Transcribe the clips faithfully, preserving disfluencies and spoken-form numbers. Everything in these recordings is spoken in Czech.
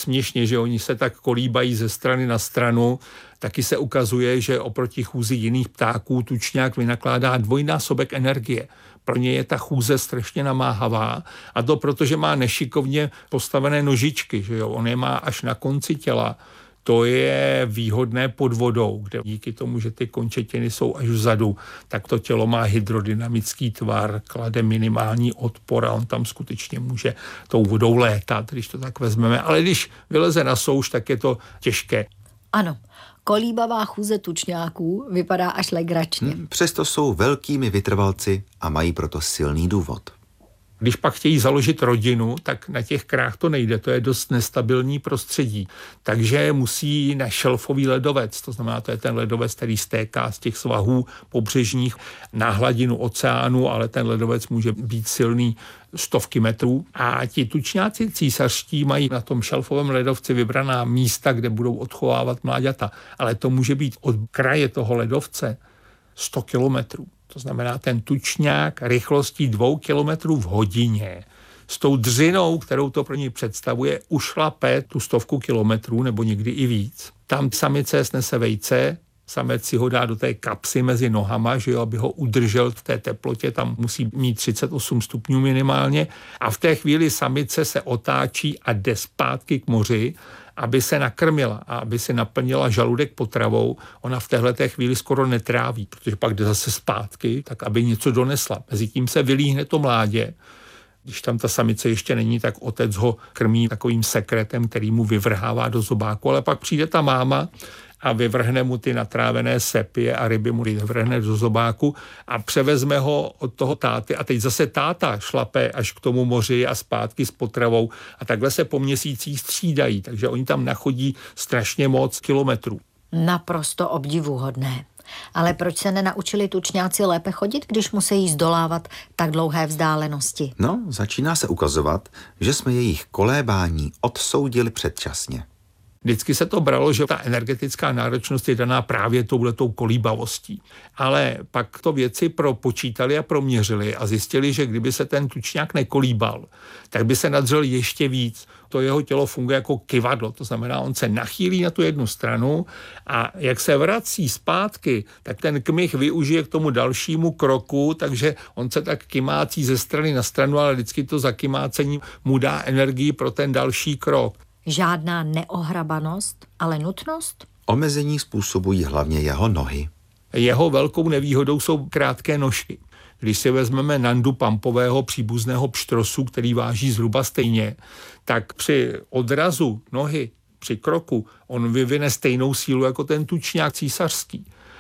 směšně, že oni se tak kolíbají ze strany na stranu. Taky se ukazuje, že oproti chůzi jiných ptáků tučňák vynakládá dvojnásobek energie. Pro ně je ta chůze strašně namáhavá, a to proto, že má nešikovně postavené nožičky, že jo? On je má až na konci těla. To je výhodné pod vodou, kde díky tomu, že ty končetiny jsou až vzadu, tak to tělo má hydrodynamický tvar, klade minimální odpor a on tam skutečně může tou vodou létat, když to tak vezmeme. Ale když vyleze na souš, tak je to těžké. Ano, kolíbavá chůze tučňáků vypadá až legračně. Hmm, přesto jsou velkými vytrvalci a mají proto silný důvod. Když pak chtějí založit rodinu, tak na těch krách to nejde, to je dost nestabilní prostředí. Takže musí na šelfový ledovec, to znamená, to je ten ledovec, který stéká z těch svahů pobřežních na hladinu oceánu, ale ten ledovec může být silný stovky metrů. A ti tučňáci císařští mají na tom šelfovém ledovci vybraná místa, kde budou odchovávat mláďata. Ale to může být od kraje toho ledovce sto kilometrů. To znamená, ten tučňák rychlostí dvou kilometrů v hodině s tou dřinou, kterou to pro něj představuje, ušlape tu stovku kilometrů nebo někdy i víc. Tam samice snese vejce, samec si ho dá do té kapsy mezi nohama, že jo, aby ho udržel v té teplotě, tam musí mít třicet osm stupňů minimálně, a v té chvíli samice se otáčí a jde zpátky k moři, aby se nakrmila a aby si naplnila žaludek potravou. Ona v téhleté chvíli skoro netráví, protože pak jde zase zpátky, tak aby něco donesla. Mezitím se vylíhne to mládě. Když tam ta samice ještě není, tak otec ho krmí takovým sekretem, který mu vyvrhává do zobáku, ale pak přijde ta máma a vyvrhne mu ty natrávené sepie a ryby mu vyvrhne do zobáku a převezme ho od toho táty. A teď zase táta šlape až k tomu moři a zpátky s potravou. A takhle se po měsících střídají, takže oni tam nachodí strašně moc kilometrů. Naprosto obdivuhodné. Ale proč se nenaučili tučňáci lépe chodit, když musí zdolávat tak dlouhé vzdálenosti? No, začíná se ukazovat, že jsme jejich kolébání odsoudili předčasně. Vždycky se to bralo, že ta energetická náročnost je daná právě touhletou kolíbavostí. Ale pak to věci propočítali a proměřili a zjistili, že kdyby se ten tučňák nekolíbal, tak by se nadřel ještě víc. To jeho tělo funguje jako kyvadlo, to znamená, on se nachýlí na tu jednu stranu a jak se vrací zpátky, tak ten kmich využije k tomu dalšímu kroku, takže on se tak kymácí ze strany na stranu, ale vždycky to zakymácení mu dá energii pro ten další krok. Žádná neohrabanost, ale nutnost? Omezení způsobují hlavně jeho nohy. Jeho velkou nevýhodou jsou krátké nožky. Když si vezmeme Nandu pampového příbuzného pštrosu, který váží zhruba stejně, tak při odrazu nohy, při kroku, on vyvine stejnou sílu jako ten tučňák císařský.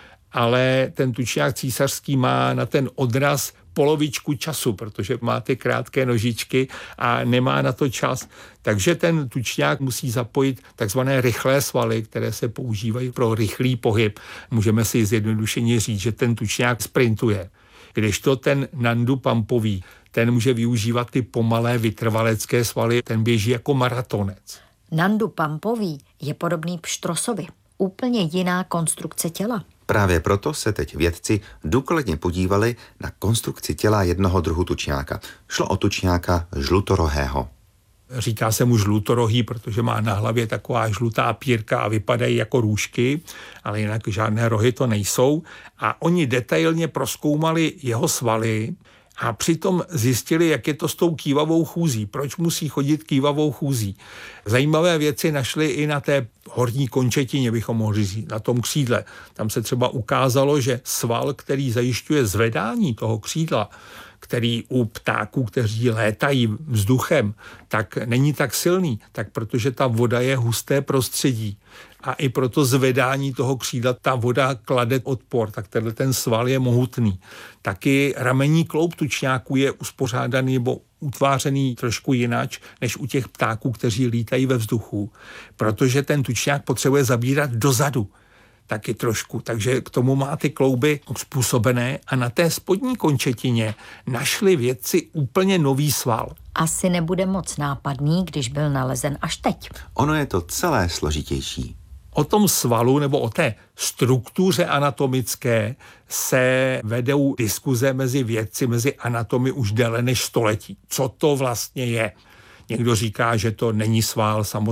Ale ten tučňák císařský má na ten odraz polovičku času, protože má ty krátké nožičky a nemá na to čas. Takže ten tučňák musí zapojit takzvané rychlé svaly, které se používají pro rychlý pohyb. Můžeme si zjednodušeně říct, že ten tučňák sprintuje. Kdežto ten Nandu pampový, ten může využívat ty pomalé vytrvalecké svaly, ten běží jako maratonec. Nandu pampový je podobný pštrosovi. Úplně jiná konstrukce těla. Právě proto se teď vědci důkladně podívali na konstrukci těla jednoho druhu tučňáka. Šlo o tučňáka žlutorohého. Říká se mu žlutorohý, protože má na hlavě taková žlutá pírka a vypadají jako růžky, ale jinak žádné rohy to nejsou. A oni detailně prozkoumali jeho svaly a přitom zjistili, jak je to s tou kývavou chůzí. Proč musí chodit kývavou chůzí? Zajímavé věci našli i na té horní končetině, bychom mohli říct, na tom křídle. Tam se třeba ukázalo, že sval, který zajišťuje zvedání toho křídla, který u ptáků, kteří létají vzduchem, tak není tak silný, tak protože ta voda je husté prostředí. A i proto zvedání toho křídla ta voda klade odpor, tak tenhle ten sval je mohutný. Taky ramenní kloub tučňáků je uspořádaný nebo utvářený trošku jináč než u těch ptáků, kteří lítají ve vzduchu, protože ten tučňák potřebuje zabírat dozadu taky trošku, takže k tomu má ty klouby způsobené a na té spodní končetině našli vědci úplně nový sval. Asi nebude moc nápadný, když byl nalezen až teď. Ono je to celé složitější. O tom svalu nebo o té struktuře anatomické se vedou diskuze mezi vědci, mezi anatomy už déle než století. Co to vlastně je? Někdo říká, že to není sval samozřejmě,